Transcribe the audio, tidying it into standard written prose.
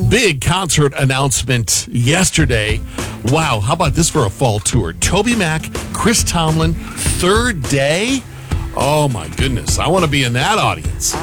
Big concert announcement yesterday. Wow, how about this for a fall tour? Toby Mac, Chris Tomlin, third day. Oh my goodness, I want to be in that audience.